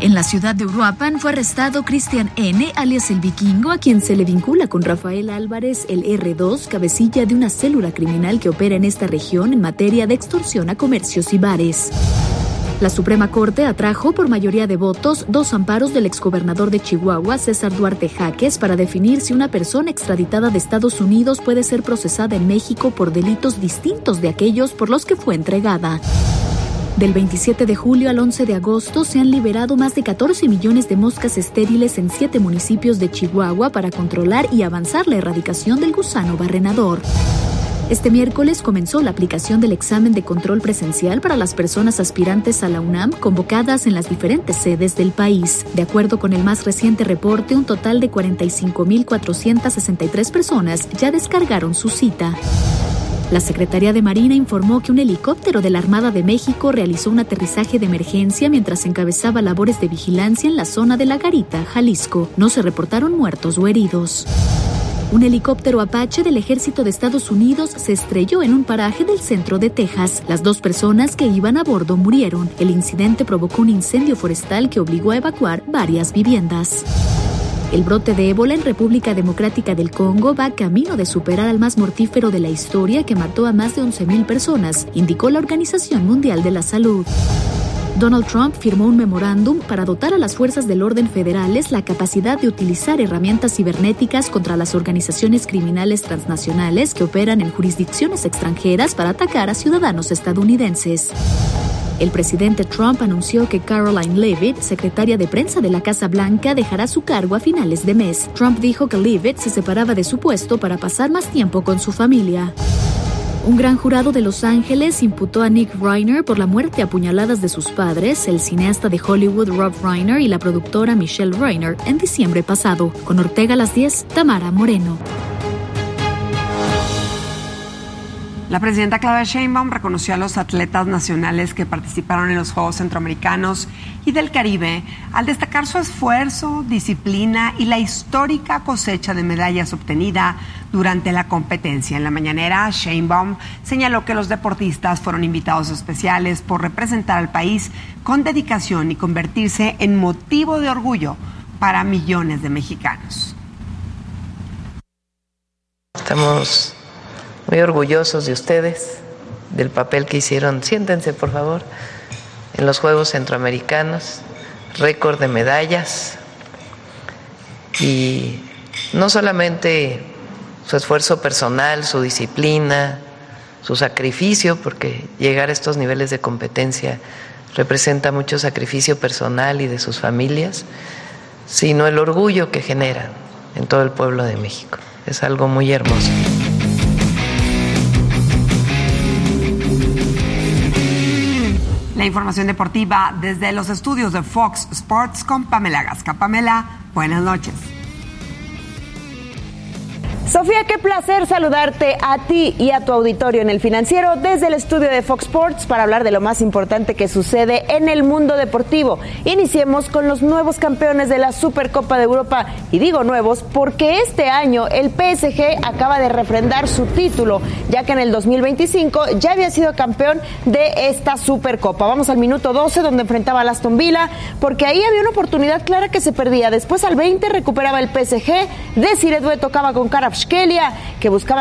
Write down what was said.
En la ciudad de Uruapan fue arrestado Cristian N., alias El Vikingo, a quien se le vincula con Rafael Álvarez, el R2, cabecilla de una célula criminal que opera en esta región en materia de extorsión a comercios y bares. La Suprema Corte atrajo por mayoría de votos 2 amparos del exgobernador de Chihuahua, César Duarte Jaques, para definir si una persona extraditada de Estados Unidos puede ser procesada en México por delitos distintos de aquellos por los que fue entregada. Del 27 de julio al 11 de agosto se han liberado más de 14 millones de moscas estériles en 7 municipios de Chihuahua para controlar y avanzar la erradicación del gusano barrenador. Este miércoles comenzó la aplicación del examen de control presencial para las personas aspirantes a la UNAM convocadas en las diferentes sedes del país. De acuerdo con el más reciente reporte, un total de 45,463 personas ya descargaron su cita. La Secretaría de Marina informó que un helicóptero de la Armada de México realizó un aterrizaje de emergencia mientras encabezaba labores de vigilancia en la zona de La Garita, Jalisco. No se reportaron muertos o heridos. Un helicóptero Apache del Ejército de Estados Unidos se estrelló en un paraje del centro de Texas. Las 2 personas que iban a bordo murieron. El incidente provocó un incendio forestal que obligó a evacuar varias viviendas. El brote de ébola en República Democrática del Congo va camino de superar al más mortífero de la historia que mató a más de 11,000 personas, indicó la Organización Mundial de la Salud. Donald Trump firmó un memorándum para dotar a las fuerzas del orden federales la capacidad de utilizar herramientas cibernéticas contra las organizaciones criminales transnacionales que operan en jurisdicciones extranjeras para atacar a ciudadanos estadounidenses. El presidente Trump anunció que Caroline Leavitt, secretaria de prensa de la Casa Blanca, dejará su cargo a finales de mes. Trump dijo que Leavitt se separaba de su puesto para pasar más tiempo con su familia. Un gran jurado de Los Ángeles imputó a Nick Reiner por la muerte a puñaladas de sus padres, el cineasta de Hollywood Rob Reiner y la productora Michelle Reiner, en diciembre pasado. Con Ortega a las 10, Tamara Moreno. La presidenta Claudia Sheinbaum reconoció a los atletas nacionales que participaron en los Juegos Centroamericanos y del Caribe al destacar su esfuerzo, disciplina y la histórica cosecha de medallas obtenida durante la competencia. En la mañanera, Sheinbaum señaló que los deportistas fueron invitados especiales por representar al país con dedicación y convertirse en motivo de orgullo para millones de mexicanos. Estamos muy orgullosos de ustedes, del papel que hicieron. Siéntense, por favor, en los Juegos Centroamericanos, récord de medallas, y no solamente su esfuerzo personal, su disciplina, su sacrificio, porque llegar a estos niveles de competencia representa mucho sacrificio personal y de sus familias, sino el orgullo que generan en todo el pueblo de México. Es algo muy hermoso. La información deportiva desde los estudios de Fox Sports con Pamela Gasca. Pamela, buenas noches. Sofía, qué placer saludarte a ti y a tu auditorio en El Financiero desde el estudio de Fox Sports para hablar de lo más importante que sucede en el mundo deportivo. Iniciemos con los nuevos campeones de la Supercopa de Europa, y digo nuevos porque este año el PSG acaba de refrendar su título, ya que en el 2025 ya había sido campeón de esta Supercopa. Vamos al minuto 12, donde enfrentaba al Aston Villa, porque ahí había una oportunidad clara que se perdía. Después al 20 recuperaba el PSG, Desiré Doué tocaba con Kvaratskhelia, que buscaba